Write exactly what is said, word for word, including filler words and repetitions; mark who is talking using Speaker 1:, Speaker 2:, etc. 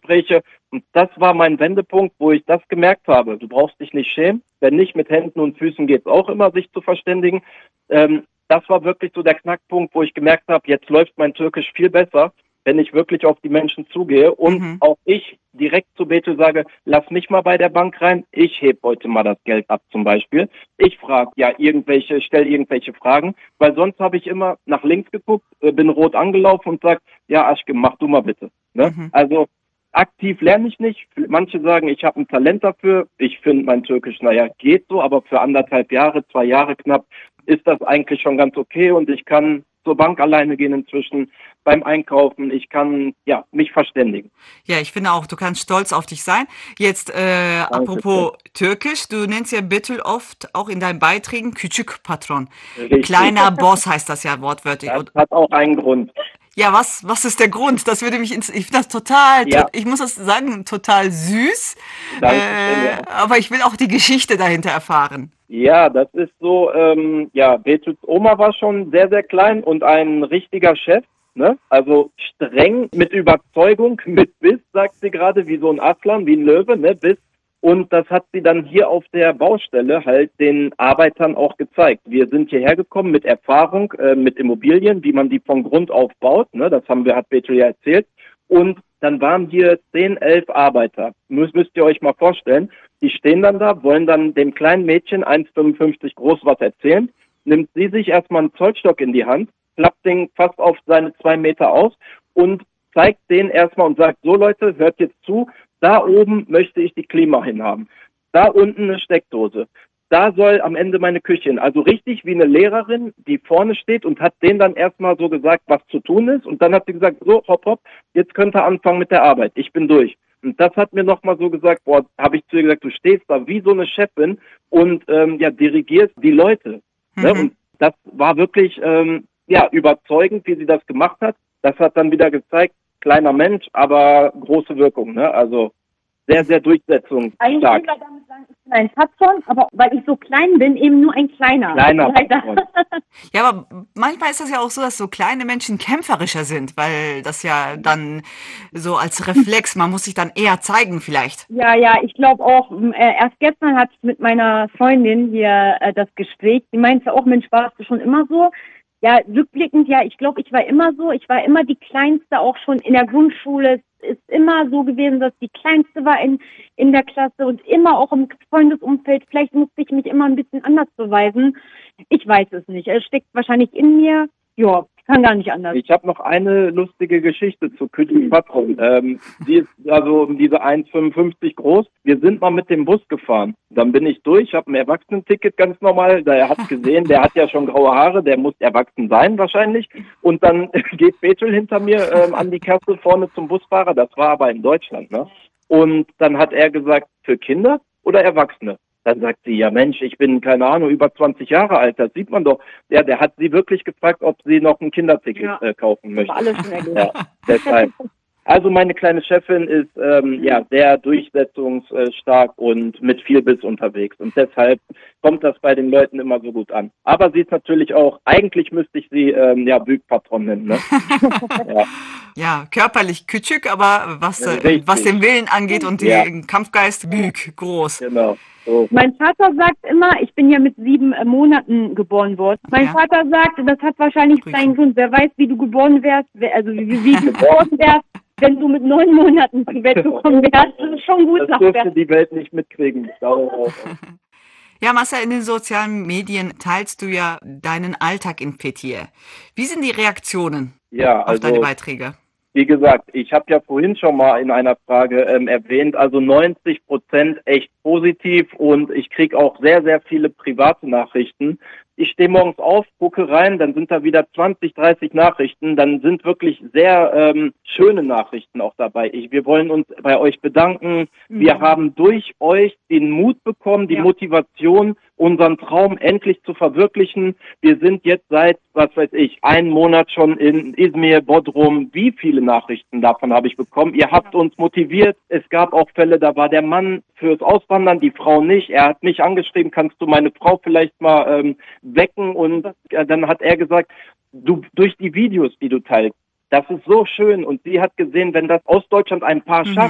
Speaker 1: Gespräche. Und das war mein Wendepunkt, wo ich das gemerkt habe. Du brauchst dich nicht schämen. Wenn nicht, mit Händen und Füßen geht's auch immer, sich zu verständigen. Ähm, das war wirklich so der Knackpunkt, wo ich gemerkt habe, jetzt läuft mein Türkisch viel besser, wenn ich wirklich auf die Menschen zugehe und
Speaker 2: Mhm.
Speaker 1: auch ich direkt zu Betul sage, lass mich mal bei der Bank rein, ich heb heute mal das Geld ab zum Beispiel. Ich frage ja irgendwelche, stelle irgendwelche Fragen, weil sonst habe ich immer nach links geguckt, äh, bin rot angelaufen und sag, ja Aschke, mach du mal bitte. Ne?
Speaker 2: Mhm.
Speaker 1: Also aktiv lerne ich nicht. Manche sagen, ich habe ein Talent dafür. Ich finde mein Türkisch, naja, geht so, aber für anderthalb Jahre, zwei Jahre knapp, ist das eigentlich schon ganz okay und ich kann zur Bank alleine gehen inzwischen, beim Einkaufen, ich kann ja mich verständigen.
Speaker 2: Ja, ich finde auch, du kannst stolz auf dich sein. Jetzt, äh,
Speaker 1: Dankeschön.
Speaker 2: apropos Türkisch, du nennst ja Betül oft auch in deinen Beiträgen Küçük Patron.
Speaker 1: Richtig.
Speaker 2: Kleiner Boss heißt das ja wortwörtlich.
Speaker 1: Das
Speaker 2: Und
Speaker 1: hat auch einen Grund.
Speaker 2: ja, was, was ist der Grund? Das würde mich, ins, ich finde das total, to-
Speaker 1: Ja,
Speaker 2: ich muss das sagen, total süß.
Speaker 1: Dankeschön,
Speaker 2: Äh,
Speaker 1: ja.
Speaker 2: aber ich will auch die Geschichte dahinter erfahren.
Speaker 1: Ja, das ist so, ähm, ja, Betuls Oma war schon sehr, sehr klein und ein richtiger Chef, ne? Also streng, mit Überzeugung, mit Biss, sagt sie gerade, wie so ein Aslan, wie ein Löwe, ne? Biss. Und das hat sie dann hier auf der Baustelle halt den Arbeitern auch gezeigt. Wir sind hierher gekommen mit Erfahrung, äh, mit Immobilien, wie man die von Grund auf baut, ne? Das haben wir, hat Betul ja erzählt. Und dann waren hier zehn, elf Arbeiter. Müsst, müsst ihr euch mal vorstellen. Die stehen dann da, wollen dann dem kleinen Mädchen, eins Komma fünfundfünfzig groß, was erzählen. Nimmt sie sich erstmal einen Zollstock in die Hand, klappt den fast auf seine zwei Meter aus und zeigt den erstmal und sagt, so Leute, hört jetzt zu, da oben möchte ich die Klima hinhaben. Da unten eine Steckdose. Da soll am Ende meine Küche hin. Also richtig wie eine Lehrerin, die vorne steht und hat denen dann erstmal so gesagt, was zu tun ist. Und dann hat sie gesagt, so, hopp, hopp, jetzt könnt ihr anfangen mit der Arbeit. Ich bin durch. Und das hat mir nochmal so gesagt, boah, habe ich zu ihr gesagt, du stehst da wie so eine Chefin und ähm, ja, dirigierst die Leute. Ne?
Speaker 2: Mhm.
Speaker 1: Und das war wirklich ähm, ja, überzeugend, wie sie das gemacht hat. Das hat dann wieder gezeigt, kleiner Mensch, aber große Wirkung. Ne? Also sehr, sehr
Speaker 3: Eigentlich
Speaker 1: durchsetzungsstark.
Speaker 3: will er damit sagen, ich bin ein Patron, aber weil ich so klein bin, eben nur ein kleiner.
Speaker 1: Kleiner
Speaker 3: Leider.
Speaker 1: Patron.
Speaker 2: Ja, aber manchmal ist das ja auch so, dass so kleine Menschen kämpferischer sind, weil das ja dann so als Reflex, man muss sich dann eher zeigen vielleicht.
Speaker 3: Ja, ja, ich glaube auch, äh, erst gestern hatte ich mit meiner Freundin hier äh, das Gespräch. Die meinte auch, Mensch, warst du schon immer so? Ja, rückblickend, ja, ich glaube, ich war immer so. Ich war immer die Kleinste, auch schon in der Grundschule. Es ist immer so gewesen, dass die Kleinste war in, in der Klasse und immer auch im Freundesumfeld. Vielleicht musste ich mich immer ein bisschen anders beweisen. Ich weiß es nicht. Es steckt wahrscheinlich in mir. Ja, kann gar nicht anders.
Speaker 1: Ich habe noch eine lustige Geschichte zu Küçük Patron. Ähm, die ist also um diese eins Komma fünfundfünfzig groß. Wir sind mal mit dem Bus gefahren. Dann bin ich durch, habe ein Erwachsenenticket ganz normal. Der hat gesehen, der hat ja schon graue Haare, der muss erwachsen sein wahrscheinlich. Und dann geht Betul hinter mir ähm, an die Kasse vorne zum Busfahrer. Das war aber in Deutschland, ne? Und dann hat er gesagt, für Kinder oder Erwachsene? Dann sagt sie, ja Mensch, ich bin, keine Ahnung, über zwanzig Jahre alt, das sieht man doch. Ja, der hat sie wirklich gefragt, ob sie noch ein Kinderticket
Speaker 3: Ja.
Speaker 1: äh, kaufen möchte.
Speaker 3: Alles schon erlebt.
Speaker 1: Ja, deshalb. Also meine kleine Chefin ist ähm, ja sehr durchsetzungsstark und mit viel Biss unterwegs. Und deshalb kommt das bei den Leuten immer so gut an. Aber sie ist natürlich auch, eigentlich müsste ich sie ähm, ja Bügpatron nennen. Ne? Ja.
Speaker 2: Ja, körperlich küçük, aber was, äh,
Speaker 1: Richtig.
Speaker 2: was den Willen angeht und
Speaker 1: Ja.
Speaker 2: den Kampfgeist, büg, groß.
Speaker 1: Genau. So.
Speaker 3: Mein Vater sagt immer, ich bin ja mit sieben äh, Monaten geboren worden. Mein
Speaker 2: Ja.
Speaker 3: Vater sagt, das hat wahrscheinlich
Speaker 2: Grüße.
Speaker 3: seinen Grund. Wer weiß, wie du geboren wärst, wer, also wie, wie du geboren wärst, wenn du mit neun Monaten zur Welt gekommen wärst. Das ist schon gut.
Speaker 1: Das
Speaker 3: nach
Speaker 1: dürfte
Speaker 3: der-
Speaker 1: die Welt nicht mitkriegen. Ich glaube auch.
Speaker 2: Ja, Marcel, in den sozialen Medien teilst du ja deinen Alltag in Fethiye. Wie sind die Reaktionen
Speaker 1: Ja,
Speaker 2: auf deine
Speaker 1: also
Speaker 2: Beiträge?
Speaker 1: wie gesagt, ich habe ja vorhin schon mal in einer Frage ähm, erwähnt, also neunzig Prozent echt positiv und ich kriege auch sehr, sehr viele private Nachrichten. Ich stehe morgens auf, gucke rein, dann sind da wieder zwanzig, dreißig Nachrichten, dann sind wirklich sehr ähm, schöne Nachrichten auch dabei. Ich, wir wollen uns bei euch bedanken. Wir
Speaker 3: Mhm.
Speaker 1: haben durch euch den Mut bekommen, die
Speaker 3: Ja.
Speaker 1: Motivation, unseren Traum endlich zu verwirklichen. Wir sind jetzt seit, was weiß ich, einen Monat schon in Izmir, Bodrum. Wie viele Nachrichten davon habe ich bekommen? Ihr habt uns motiviert. Es gab auch Fälle, da war der Mann fürs Auswandern, die Frau nicht. Er hat mich angeschrieben, kannst du meine Frau vielleicht mal ähm, wecken? Und äh, dann hat er gesagt, du durch die Videos, die du teilst, das ist so schön. Und sie hat gesehen, wenn das aus Deutschland ein Paar
Speaker 2: Mhm.
Speaker 1: schafft,